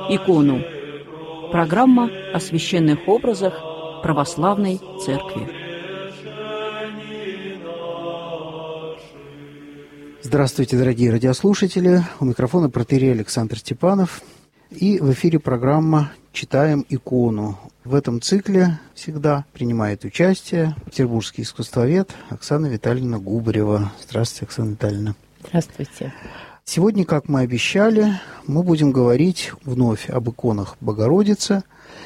икону. Программа о священных образах православной церкви. Здравствуйте, дорогие радиослушатели. У микрофона протоиерей Александр Степанов. И в эфире программа «Читаем икону». В этом цикле всегда принимает участие петербургский искусствовед Оксана Витальевна Губарева. Здравствуйте, Оксана Витальевна. Здравствуйте. Сегодня, как мы обещали, мы будем говорить вновь об иконах Богородицы.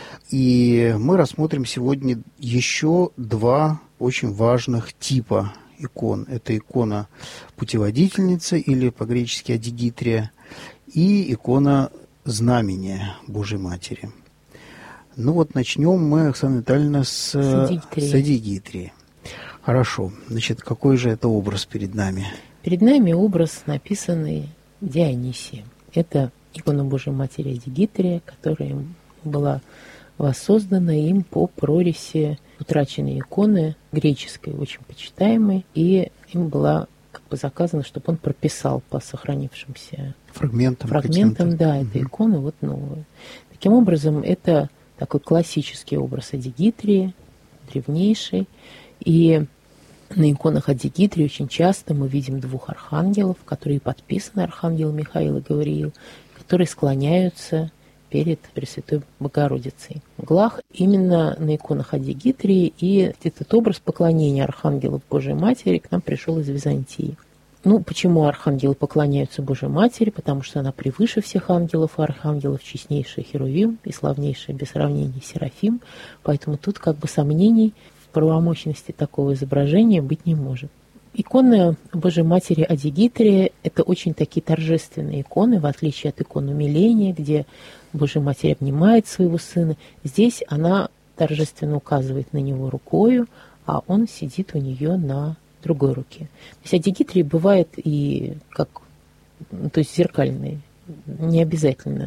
И мы рассмотрим сегодня еще два очень важных типа икон. Это икона путеводительницы, или по-гречески адигитрия, и икона знамения Божьей Матери. Ну вот начнем мы, Оксана Витальевна, с адигитрии. Хорошо. Значит, какой же это образ перед нами? Перед нами образ, написанный Дионисием. Это икона Божьей Матери Адигитрия, которая была воссоздана им по прорisi утраченной иконы, греческой, очень почитаемой, и им была заказано, чтобы он прописал по сохранившимся фрагментам, да, этой иконы, вот новую. Таким образом, это такой классический образ Адигитрии, древнейший, и на иконах Адигитрии очень часто мы видим двух архангелов, которые подписаны архангел Михаил и Гавриил, которые склоняются перед Пресвятой Богородицей. В углах именно на иконах Адигитрии, и этот образ поклонения архангелов Божьей Матери к нам пришел из Византии. Ну, почему архангелы поклоняются Божьей Матери? Потому что она превыше всех ангелов и архангелов, честнейшая Херувим и славнейшая без сравнения Серафим. Поэтому тут как бы сомнений в правомощности такого изображения быть не может. Икона Божьей Матери Адигитрия – это очень такие торжественные иконы, в отличие от икон умиления, где Божья Матерь обнимает своего сына. Здесь она торжественно указывает на него рукою, а он сидит у нее на другой руке. То есть адигитрии бывает и как, то есть зеркальные, не обязательно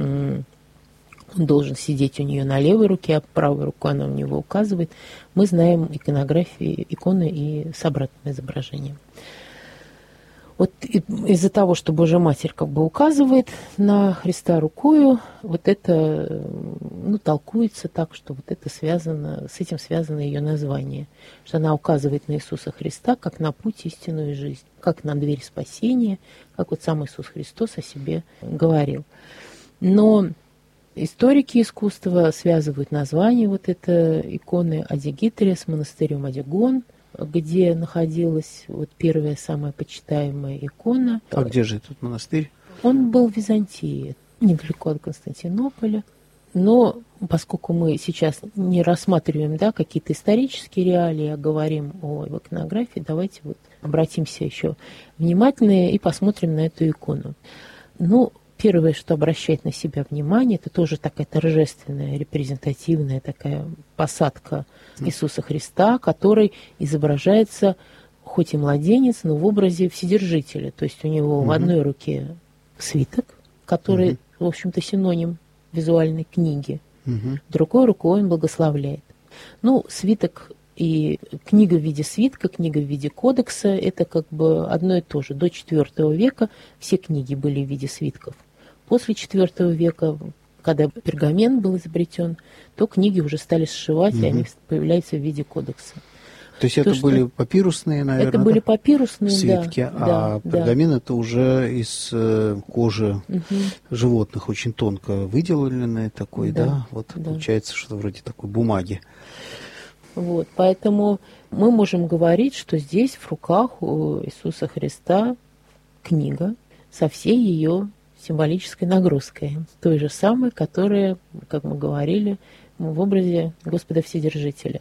он должен сидеть у нее на левой руке, а правой рукой она у него указывает. Мы знаем иконографии иконы и с обратным изображением. Вот из-за того, что Божья Матерь как бы указывает на Христа рукою, вот это толкуется так, что вот это связано, с этим связано ее название, что она указывает на Иисуса Христа как на путь, истину и жизнь, как на дверь спасения, как вот сам Иисус Христос о себе говорил. Но историки искусства связывают название вот этой иконы Адигитрия с монастырем Адигон, где находилась вот первая самая почитаемая икона. А где же этот монастырь? Он был в Византии, недалеко от Константинополя. Но поскольку мы сейчас не рассматриваем какие-то исторические реалии, а говорим о иконографии, давайте вот обратимся еще внимательно и посмотрим на эту икону. Первое, что обращает на себя внимание, это тоже такая торжественная, репрезентативная такая посадка Иисуса Христа, который изображается хоть и младенец, но в образе Вседержителя. То есть у него в одной руке свиток, который, в общем-то, синоним визуальной книги, другой рукой он благословляет. Свиток и книга в виде свитка, книга в виде кодекса – это как бы одно и то же. До IV века все книги были в виде свитков. После IV века, когда пергамент был изобретен, то книги уже стали сшивать, и они появляются в виде кодекса. То есть это были папирусные, наверное, это были папирусные свитки, пергамент это уже из кожи животных, очень тонко выделанный такой, получается что-то вроде такой бумаги. Вот, поэтому мы можем говорить, что здесь в руках у Иисуса Христа книга со всей ее символической нагрузкой, той же самой, которая, как мы говорили, в образе Господа Вседержителя.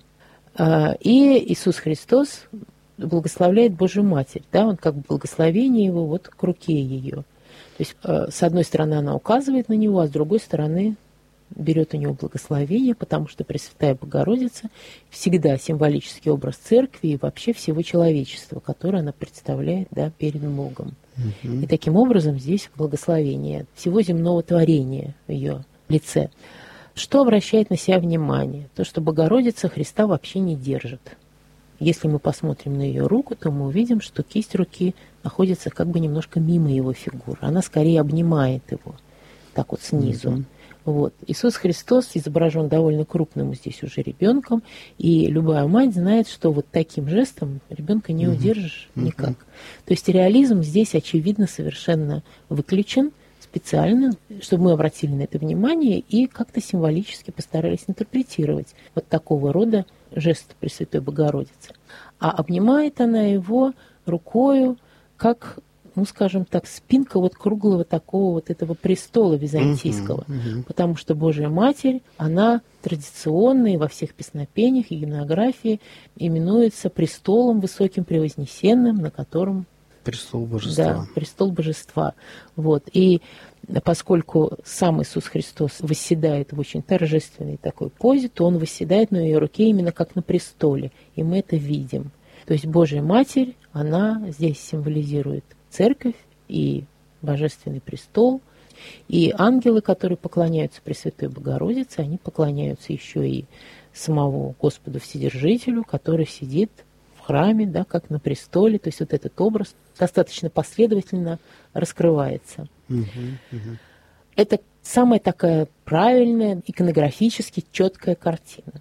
И Иисус Христос благословляет Божью Матерь, он как бы благословение его вот к руке ее. То есть с одной стороны она указывает на него, а с другой стороны берет у него благословение, потому что Пресвятая Богородица всегда символический образ церкви и вообще всего человечества, которое она представляет перед Богом. И таким образом здесь благословение всего земного творения в ее лице. Что обращает на себя внимание? То, что Богородица Христа вообще не держит. Если мы посмотрим на ее руку, то мы увидим, что кисть руки находится как бы немножко мимо его фигуры. Она скорее обнимает его, так вот снизу. Вот. Иисус Христос изображен довольно крупным здесь уже ребенком, и любая мать знает, что вот таким жестом ребенка не удержишь никак. То есть реализм здесь, очевидно, совершенно выключен специально, чтобы мы обратили на это внимание и как-то символически постарались интерпретировать вот такого рода жест Пресвятой Богородицы. А обнимает она его рукою, как, ну, скажем так, спинка вот круглого такого вот этого престола византийского. Потому что Божья Матерь, она традиционно и во всех песнопениях и гимнографии именуется престолом высоким превознесенным, на котором... Престол Божества. Да, престол Божества. Вот. И поскольку сам Иисус Христос восседает в очень торжественной такой позе, то Он восседает на ее руке именно как на престоле. И мы это видим. То есть Божья Матерь, она здесь символизирует Церковь и Божественный престол. И ангелы, которые поклоняются Пресвятой Богородице, они поклоняются еще и самому Господу Вседержителю, который сидит в храме, да, как на престоле. То есть вот этот образ достаточно последовательно раскрывается. Это самая такая правильная, иконографически четкая картина.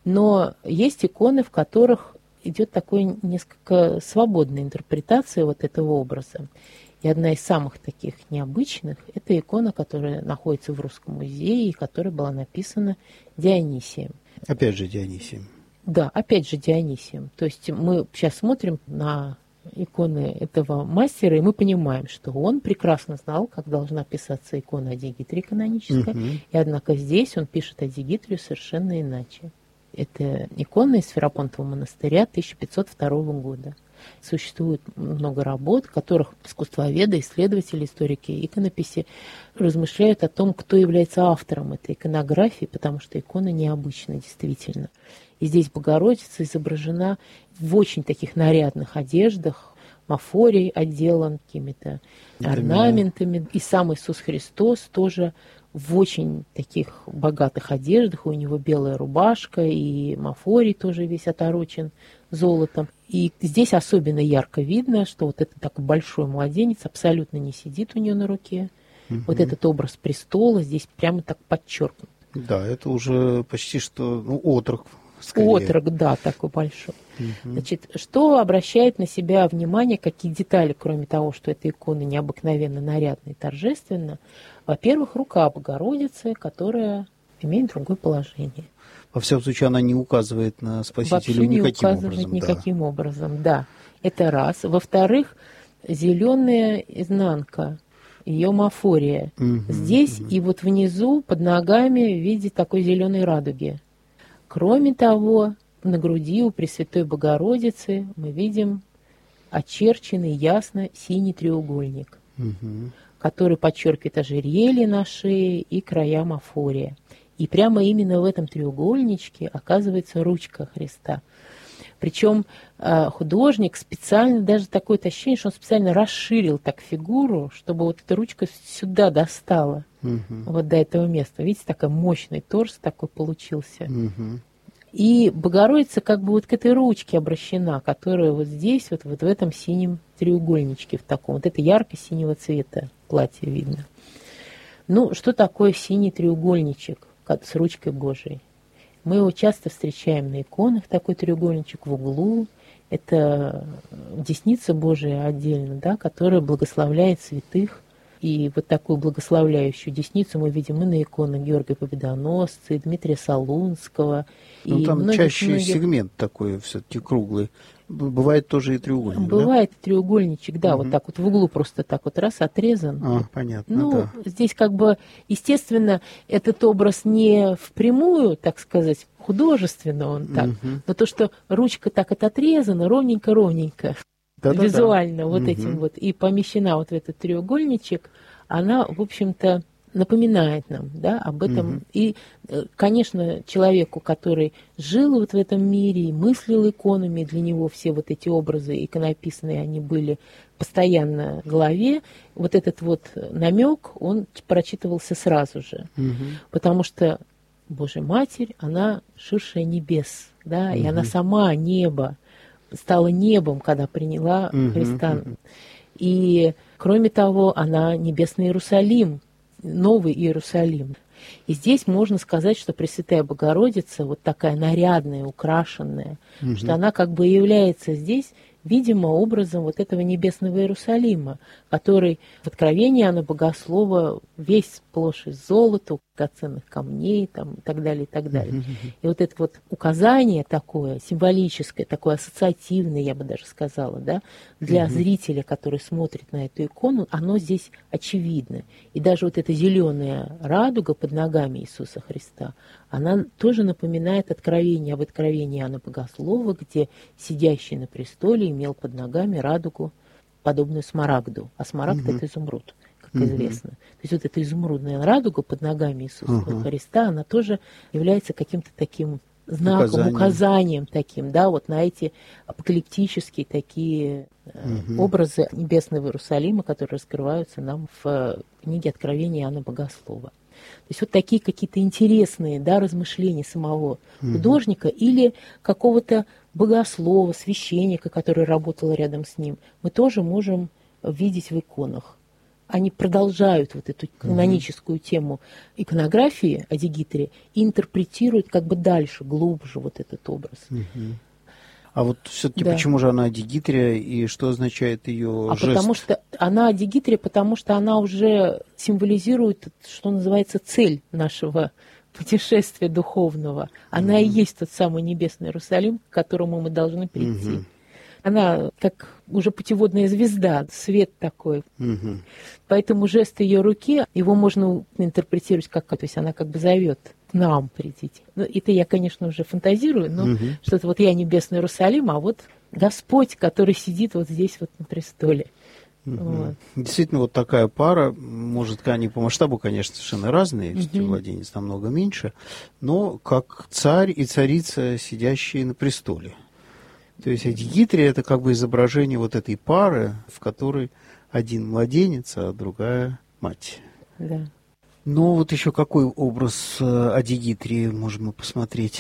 Но есть иконы, в которых идет такая несколько свободная интерпретация вот этого образа. И одна из самых таких необычных – это икона, которая находится в Русском музее и которая была написана Дионисием. Опять же Дионисием. Да, опять же Дионисием. То есть мы сейчас смотрим на иконы этого мастера, и мы понимаем, что он прекрасно знал, как должна писаться икона о Дигитре каноническая, и однако здесь он пишет о Дигитре совершенно иначе. Это икона из Ферапонтового монастыря 1502 года. Существует много работ, в которых искусствоведы, исследователи, историки иконописи размышляют о том, кто является автором этой иконографии, потому что икона необычна действительно. И здесь Богородица изображена в очень таких нарядных одеждах, мафорий отделан какими-то орнаментами. И сам Иисус Христос тоже в очень таких богатых одеждах. У него белая рубашка, и мафорий тоже весь оторочен золотом. И здесь особенно ярко видно, что вот этот такой большой младенец абсолютно не сидит у нее на руке. Вот этот образ престола здесь прямо так подчеркнут. Да, это уже почти что отрок. Скорее. Отрок, да, такой большой. Значит, что обращает на себя внимание, какие детали, кроме того, что эта икона необыкновенно нарядна и торжественна? Во-первых, рука Богородицы, которая имеет другое положение. Во всяком случае, она не указывает на Спасителя вообще не никаким указывает образом. Никаким образом, да. Это раз. Во-вторых, зеленая изнанка, ее мафория. Здесь и вот внизу, под ногами, в виде такой зеленой радуги. Кроме того, на груди у Пресвятой Богородицы мы видим очерченный ясно синий треугольник, который подчеркивает ожерелье на шее и края мафория. И прямо именно в этом треугольничке оказывается ручка Христа. Причем художник специально, даже такое ощущение, что он специально расширил так фигуру, чтобы вот эта ручка сюда достала, вот до этого места. Видите, такой мощный торс такой получился. И Богородица как бы вот к этой ручке обращена, которая вот здесь, вот в этом синем треугольничке в таком. Вот это ярко-синего цвета платье видно. Ну, что такое синий треугольничек с ручкой Божией? Мы его часто встречаем на иконах, такой треугольничек в углу. Это десница Божия отдельно, да, которая благословляет святых. И вот такую благословляющую десницу мы видим и на иконах Георгия Победоносца, и Дмитрия Солунского. Ну, там чаще сегмент такой все-таки круглый. Бывает тоже и треугольник, бывает треугольничек, да, вот так вот в углу просто так вот раз отрезан. Понятно, ну, да. Здесь как бы, естественно, этот образ не впрямую, так сказать, художественно он так, но то, что ручка так вот отрезана, ровненько-ровненько, визуально вот этим вот, и помещена вот в этот треугольничек, она, в общем-то, напоминает нам, да, об этом. И, конечно, человеку, который жил вот в этом мире и мыслил иконами, для него все вот эти образы иконописные, они были постоянно в голове, вот этот вот намек, он прочитывался сразу же. Потому что Божья Матерь, она ширшая небес, да, и она сама небо, стала небом, когда приняла Христа. И, кроме того, она небесный Иерусалим, Новый Иерусалим. И здесь можно сказать, что Пресвятая Богородица, вот такая нарядная, украшенная, что она как бы является здесь, видимо, образом вот этого небесного Иерусалима, который в Откровении Иоанна Богослова весь сплошь из золота, драгоценных камней там, и так далее, и так далее. И вот это вот указание такое, символическое, такое ассоциативное, я бы даже сказала, да, для зрителя, который смотрит на эту икону, оно здесь очевидно. И даже вот эта зеленая радуга под ногами Иисуса Христа, она тоже напоминает откровение об откровении Иоанна Богослова, где сидящий на престоле имел под ногами радугу, подобную смарагду. А смарагд – это изумруд, как известно. То есть вот эта изумрудная радуга под ногами Иисуса Христа, она тоже является каким-то таким знаком, указанием таким, да, вот на эти апокалиптические такие образы небесного Иерусалима, которые раскрываются нам в книге Откровения Иоанна Богослова. То есть вот такие какие-то интересные, да, размышления самого художника или какого-то богослова, священника, который работал рядом с ним, мы тоже можем видеть в иконах. Они продолжают вот эту каноническую тему иконографии о Дигитре и интерпретируют как бы дальше, глубже вот этот образ. А вот все-таки почему же она о Дигитре и что означает ее жест? Потому что она о Дигитре, потому что она уже символизирует, что называется, цель нашего путешествия духовного. Она и есть тот самый небесный Иерусалим, к которому мы должны прийти. Она как уже путеводная звезда, свет такой. Поэтому жест ее руки, его можно интерпретировать как, то есть она как бы зовет к нам придите. Ну, это я, конечно, уже фантазирую, но что-то вот я небесный Иерусалим, а вот Господь, который сидит вот здесь вот на престоле. Вот. Действительно, вот такая пара, может, они по масштабу, конечно, совершенно разные, младенец намного меньше, но как царь и царица, сидящие на престоле. То есть Дигитре – это как бы изображение вот этой пары, в которой один младенец, а другая мать. Да. Ну, вот еще какой образ о Дигитре можем мы посмотреть?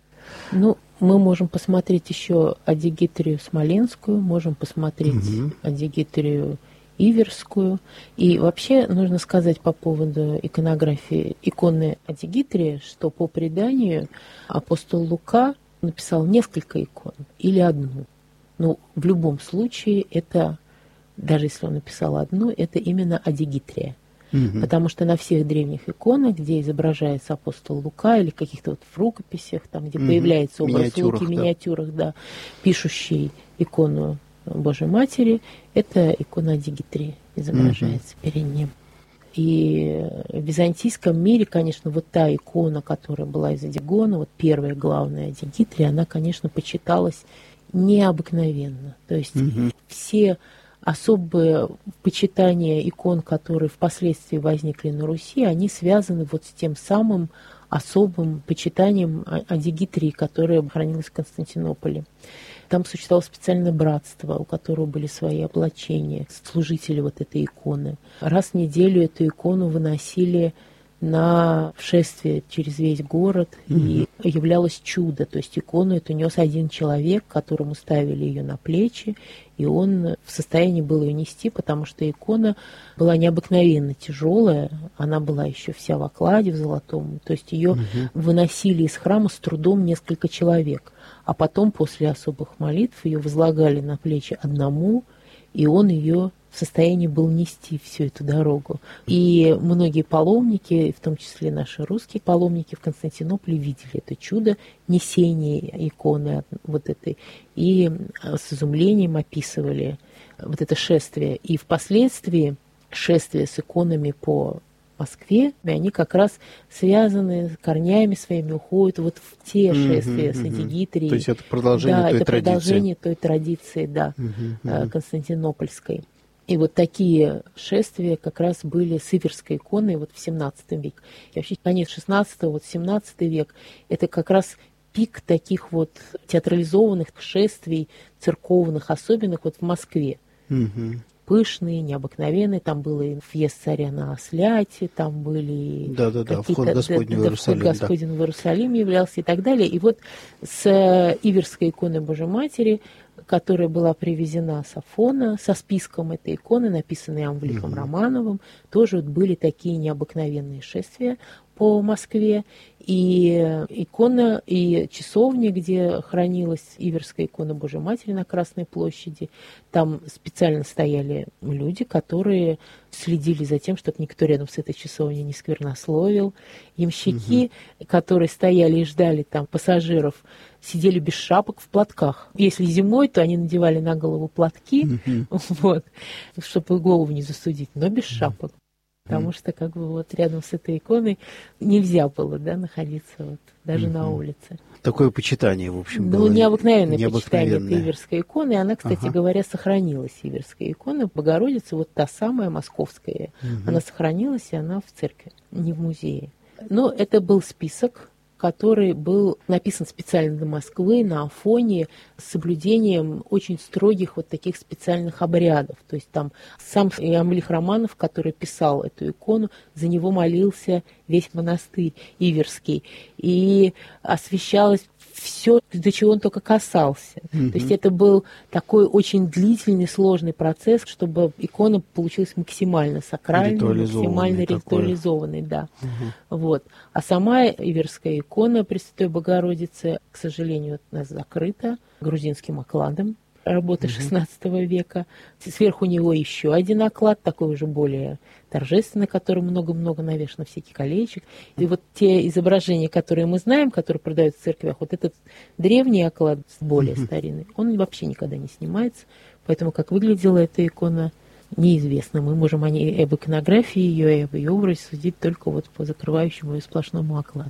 Ну, мы можем посмотреть еще о Дигитрию Смоленскую, можем посмотреть о Дигитрию Иверскую. И вообще нужно сказать по поводу иконографии иконы о Дигитрии, что по преданию апостол Лука написал несколько икон или одну. Но в любом случае это, даже если он написал одну, это именно о Дигитрии. Потому что на всех древних иконах, где изображается апостол Лука или каких-то вот в рукописях, там, где появляется образ Луки, миниатюрах, да, пишущий икону Божьей Матери, это икона о Дигитрии изображается перед ним. И в византийском мире, конечно, вот та икона, которая была из Адигона, вот первая главная Дигитрия, она, конечно, почиталась необыкновенно. То есть все особые почитания икон, которые впоследствии возникли на Руси, они связаны вот с тем самым особым почитанием о Дигитрии, которое хранилось в Константинополе. Там существовало специальное братство, у которого были свои облачения, служители вот этой иконы. Раз в неделю эту икону выносили на шествие через весь город, и являлось чудо. То есть икону эту нес один человек, которому ставили ее на плечи, и он в состоянии был ее нести, потому что икона была необыкновенно тяжелая, она была еще вся в окладе, в золотом. То есть ее выносили из храма с трудом несколько человек, а потом после особых молитв ее возлагали на плечи одному, и он ее в состоянии был нести всю эту дорогу. И многие паломники, в том числе наши русские паломники в Константинополе, видели это чудо несения иконы вот этой, и с изумлением описывали вот это шествие. И впоследствии шествие с иконами по Москве, и они как раз связаны корнями своими, уходят вот в те шествия с Дигитрией. То есть это продолжение той это традиции. Продолжение той традиции, да, константинопольской. И вот такие шествия как раз были с Иверской иконой вот в XVII веке. И вообще конец XVI, вот XVII век, это как раз пик таких вот театрализованных шествий, церковных, особенных вот в Москве. Пышные, необыкновенные, там был и въезд царя на осляте, там были вход Господень в Иерусалим. Вход Господень в Иерусалим являлся и так далее. И вот с Иверской иконой Божьей Матери, которая была привезена с Афона, со списком этой иконы, написанной Иоанном Великим Романовым, тоже вот были такие необыкновенные шествия по Москве, и икона, и часовня, где хранилась Иверская икона Божией Матери на Красной площади. Там специально стояли люди, которые следили за тем, чтобы никто рядом с этой часовней не сквернословил. Ямщики, которые стояли и ждали там пассажиров, сидели без шапок в платках. Если зимой, то они надевали на голову платки, вот, чтобы голову не застудить, но без шапок. Потому что как бы вот рядом с этой иконой нельзя было, да, находиться вот, даже на улице. Такое почитание, в общем, было. было Необыкновенное почитание этой Иверской иконы. И она, кстати говоря, сохранилась, Иверская икона. Богородица, вот та самая московская, она сохранилась, и она в церкви, не в музее. Но это был список, который был написан специально для Москвы, на Афоне, с соблюдением очень строгих вот таких специальных обрядов. То есть там сам Иамлих Романов, который писал эту икону, за него молился весь монастырь Иверский. И освящалось все, до чего он только касался. То есть это был такой очень длительный, сложный процесс, чтобы икона получилась максимально сакральной, максимально ритуализованной. Да. Вот. А сама Иверская икона Пресвятой Богородицы, к сожалению, у нас закрыта грузинским окладом работы XVI века. Сверху него еще один оклад, такой уже более торжественный, который много-много навешано всяких колечек. И вот те изображения, которые мы знаем, которые продаются в церквях, вот этот древний оклад, более старинный, он вообще никогда не снимается. Поэтому как выглядела эта икона, неизвестно. Мы можем об иконографии ее и об ее образе судить только вот по закрывающему и сплошному окладу.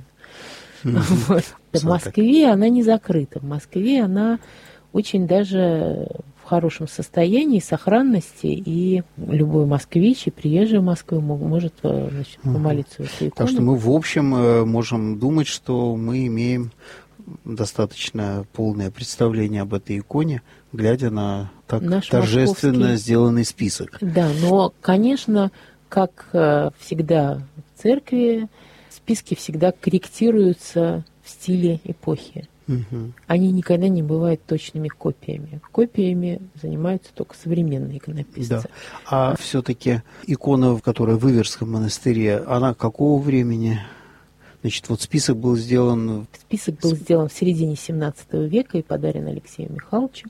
В Москве она не закрыта. В Москве она очень даже в хорошем состоянии, сохранности, и любой москвич и приезжий в Москву может помолиться в эту икону. Так что мы, в общем, можем думать, что мы имеем достаточно полное представление об этой иконе, глядя на так торжественно сделанный список. Да, но, конечно, как всегда в церкви, списки всегда корректируются в стиле эпохи. Они никогда не бывают точными копиями. Копиями занимаются только современные иконописцы. Да. А все-таки икона, которая в Иверском монастыре, она какого времени? Значит, вот список был сделан... Список был сделан в середине XVII века и подарен Алексею Михайловичу.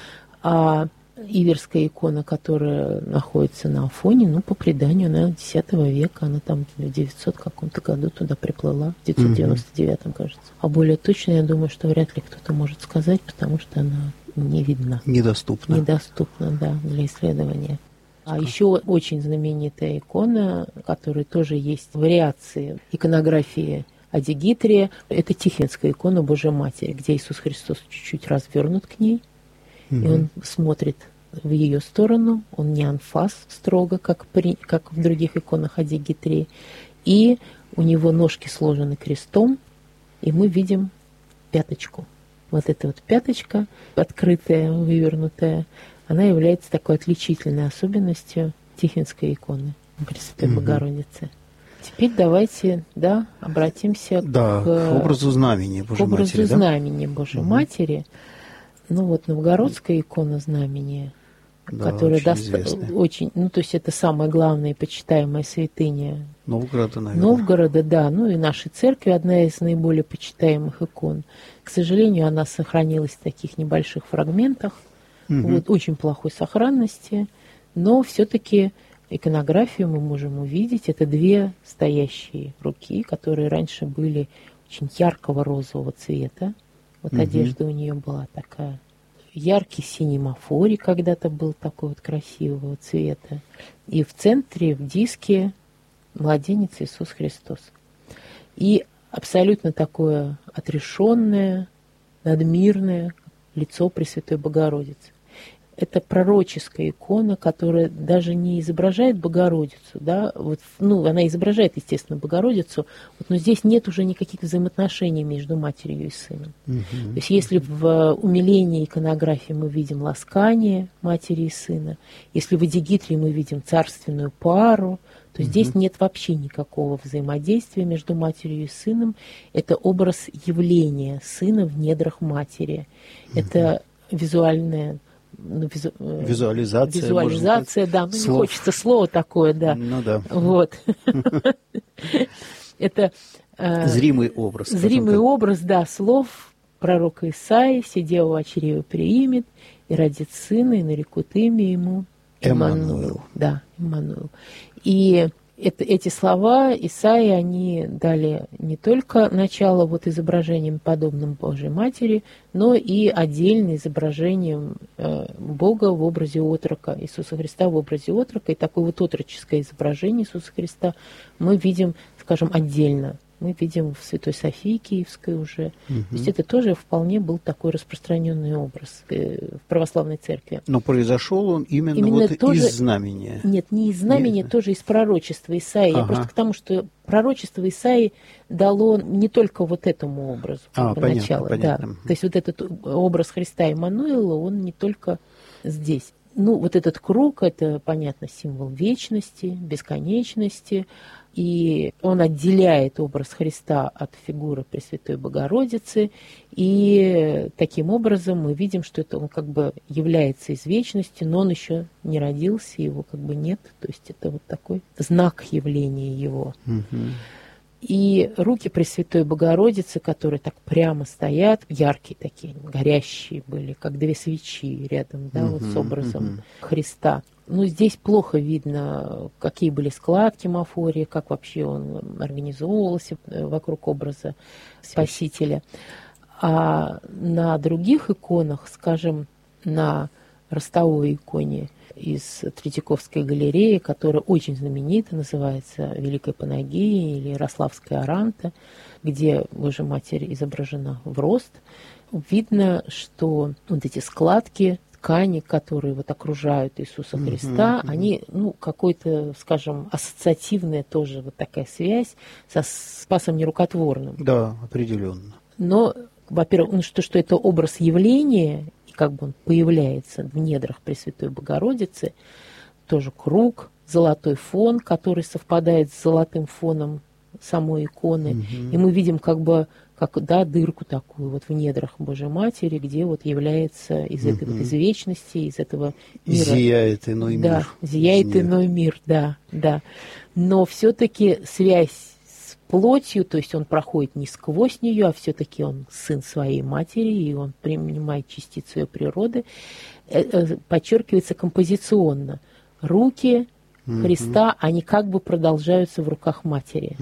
А Иверская икона, которая находится на Афоне, ну, по преданию, она X века, она там в 900 каком-то году туда приплыла, в 999, кажется. А более точно, я думаю, что вряд ли кто-то может сказать, потому что она не видна. Недоступна. Недоступна, да, для исследования. А еще очень знаменитая икона, которая тоже есть вариации иконографии Адигитрия, это Тихвинская икона Божией Матери, где Иисус Христос чуть-чуть развернут к ней, и он смотрит в ее сторону, он не анфас строго, как в других иконах Адигитрии, и у него ножки сложены крестом, и мы видим пяточку. Вот эта вот пяточка, открытая, вывернутая, она является такой отличительной особенностью Тихвинской иконы Пресвятой Богородицы. Теперь давайте, обратимся к образу знамения Божией Матери. Знамения Божией Матери. Ну вот новгородская икона знамения, которая очень, то есть это самая главная и почитаемая святыня Новгорода, наверное. Новгорода, да, ну и нашей церкви одна из наиболее почитаемых икон. К сожалению, она сохранилась в таких небольших фрагментах, вот, очень плохой сохранности, но все-таки иконографию мы можем увидеть. Это две стоящие руки, которые раньше были очень яркого розового цвета. Вот одежда у нее была такая. Яркий синий мафорий когда-то был такой вот красивого цвета. И в центре, в диске, младенец Иисус Христос. И абсолютно такое отрешенное, надмирное лицо Пресвятой Богородицы. Это пророческая икона, которая даже не изображает Богородицу, да, вот, она изображает, естественно, Богородицу, вот, но здесь нет уже никаких взаимоотношений между матерью и сыном. То есть если в умилении иконографии мы видим ласкание матери и сына, если в Адигитрии мы видим царственную пару, то здесь нет вообще никакого взаимодействия между матерью и сыном. Это образ явления сына в недрах матери. Это визуальная визуализация, да, не хочется слова такое, да. Ну да. Вот. Это зримый образ. Зримый образ, да, слов пророка Исаии: «Сидева очерева приимет, и родит сына, и нарекут имя ему Эммануил». Да, Эммануил. И эти слова Исаии, они дали не только начало вот изображением, подобным Божьей Матери, но и отдельно изображением Бога в образе отрока, Иисуса Христа в образе отрока. И такое вот отроческое изображение Иисуса Христа мы видим, скажем, отдельно. Мы видим в Святой Софии Киевской уже. То есть это тоже вполне был такой распространенный образ в православной церкви. Но произошел он именно вот тоже, из знамения. Нет, не из знамения, тоже из пророчества Исаии. Я просто к тому, что пророчество Исаии дало не только вот этому образу начало. Понятно. Да. То есть вот этот образ Христа Эммануила, он не только здесь. Ну, вот этот круг, это, понятно, символ вечности, бесконечности, и он отделяет образ Христа от фигуры Пресвятой Богородицы, и таким образом мы видим, что это он как бы является из вечности, но он еще не родился, его как бы нет, то есть это вот такой знак явления его. И руки Пресвятой Богородицы, которые так прямо стоят, яркие такие, горящие были, как две свечи рядом, да, вот с образом Христа. Ну, здесь плохо видно, какие были складки мафории, как вообще он организовывался вокруг образа Спасителя. А на других иконах, скажем, на ростовой иконе из Третьяковской галереи, которая очень знаменита, называется «Великая Панагия» или «Ярославская Аранта», где Божья Матерь изображена в рост, видно, что вот эти складки ткани, которые вот окружают Иисуса Христа, они, ну, какой-то, скажем, ассоциативная тоже вот такая связь со Спасом Нерукотворным. Да, определенно. Но, во-первых, ну, что это образ явления, как бы он появляется в недрах Пресвятой Богородицы, тоже круг, золотой фон, который совпадает с золотым фоном самой иконы. И мы видим как бы дырку такую вот в недрах Божьей Матери, где вот является из этой вот, из вечности, из этого мира. Зияет иной мир. Да, зияет иной мир, да. Но все-таки связь с плотью, то есть он проходит не сквозь нее, а все-таки он сын своей матери, и он принимает частицу ее природы, подчеркивается композиционно. Руки Христа, они как бы продолжаются в руках матери.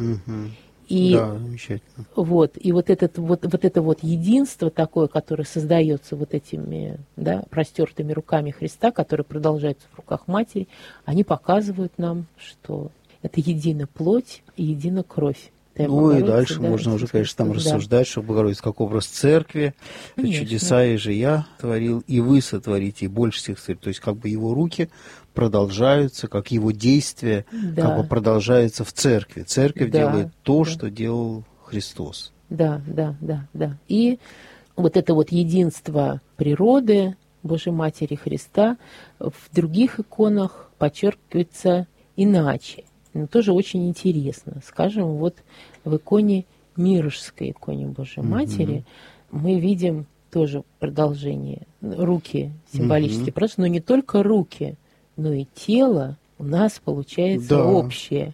И, да, замечательно. И вот это единство такое, которое создается вот этими, да, простертыми руками Христа, которые продолжаются в руках матери, они показывают нам, что это едина плоть и едина кровь. Ну и дальше можно уже, конечно, там рассуждать, что Богородица как образ церкви, чудеса и же я творил, и вы сотворите, и больше всех сотворите. То есть как бы его руки продолжаются, как его действия как бы продолжаются в церкви. Церковь делает то, что делал Христос. Да. И вот это вот единство природы Божьей Матери Христа в других иконах подчеркивается иначе. Но тоже очень интересно. Скажем, вот в иконе Мирожской, иконе Божьей Матери, мы видим тоже продолжение. Руки символически просто, но не только руки, но и тело у нас получается общее,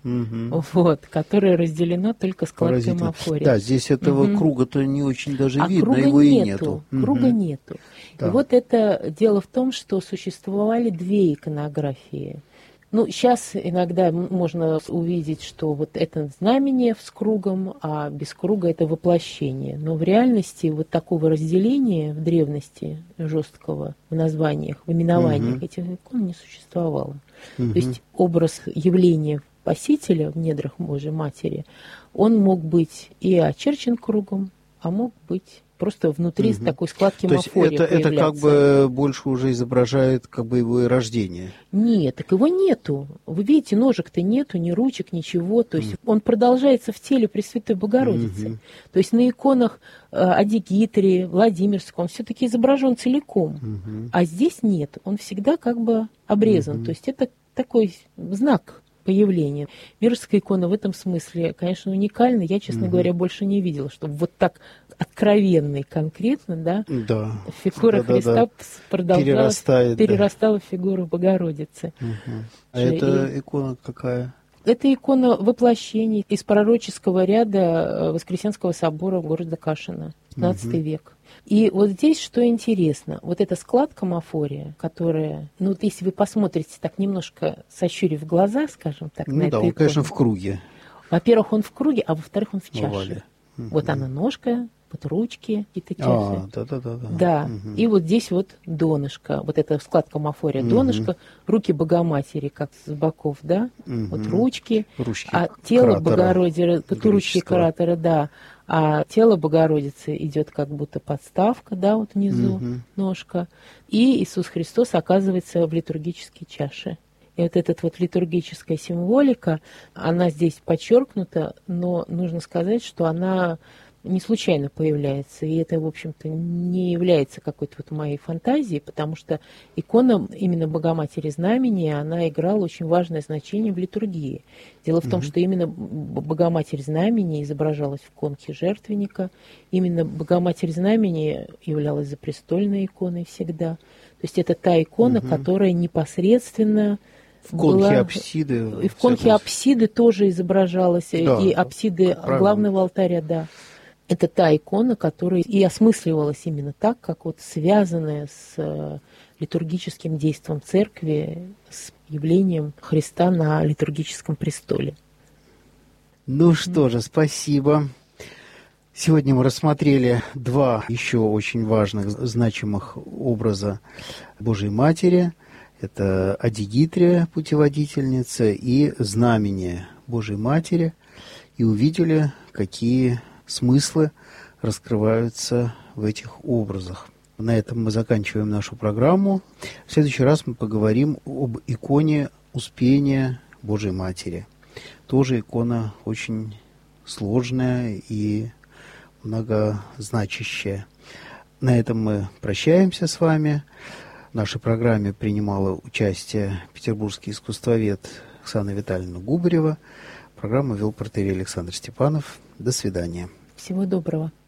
которое разделено только складкой мафории. Да, здесь этого круга-то не очень даже видно, круга его и нету. Круга нету. Да. И вот это дело в том, что существовали две иконографии. Ну, сейчас иногда можно увидеть, что вот это знамение с кругом, а без круга это воплощение. Но в реальности вот такого разделения в древности жесткого в названиях, в именованиях этих икон не существовало. То есть образ явления Спасителя в недрах Божьей Матери, он мог быть и очерчен кругом, а мог быть просто внутри такой складки мафории. То есть это как бы больше уже изображает как бы его и рождение? Нет, так его нету. Вы видите, ножек-то нету, ни ручек, ничего. То есть он продолжается в теле Пресвятой Богородицы. То есть на иконах Адигитрии, Владимирского он все-таки изображен целиком. А здесь нет. Он всегда как бы обрезан. То есть это такой знак появления. Мирожская икона в этом смысле, конечно, уникальна. Я, честно говоря, больше не видела, чтобы вот так откровенно и конкретно, фигура Христа перерастала в фигуру Богородицы. А это икона какая? Это икона воплощений из пророческого ряда Воскресенского собора города Кашина, 15 век. И вот здесь что интересно, вот эта складка мафория, которая, ну вот если вы посмотрите так немножко сощурив глаза, скажем так, на эту он, икону, конечно, в круге. Во-первых, он в круге, а во-вторых, он в чаше. Овале. Вот она ножка, вот ручки, какие-то чаши. Да. И вот здесь вот донышко, вот эта складка мафория, донышко, руки Богоматери, как с боков, да, вот ручки а тело Богородицы, тут ручки каратора, да, а тело Богородицы идет как будто подставка, да, вот внизу ножка, и Иисус Христос оказывается в литургической чаше. И вот эта вот литургическая символика, она здесь подчеркнута, но нужно сказать, что она не случайно появляется, и это, в общем-то, не является какой-то вот моей фантазией, потому что икона именно Богоматери Знамени, она играла очень важное значение в литургии. Дело в том, что именно Богоматерь Знамени изображалась в конке жертвенника, именно Богоматерь Знамени являлась запрестольной иконой всегда. То есть это та икона, которая непосредственно в конхе апсиды. И в конхе апсиды тоже изображалась, да, и апсиды главного алтаря, да. Это та икона, которая и осмысливалась именно так, как вот связанная с литургическим действием церкви, с явлением Христа на литургическом престоле. Ну что же, спасибо. Сегодня мы рассмотрели два еще очень важных, значимых образа Божьей Матери. Это Адигитрия, путеводительница, и Знамение Божьей Матери. И увидели, какие смыслы раскрываются в этих образах. На этом мы заканчиваем нашу программу. В следующий раз мы поговорим об иконе Успения Божьей Матери. Тоже икона очень сложная и многозначащая. На этом мы прощаемся с вами. В нашей программе принимала участие петербургский искусствовед Оксана Витальевна Губарева. Программу вел протоиерей Александр Степанов. До свидания. Всего доброго.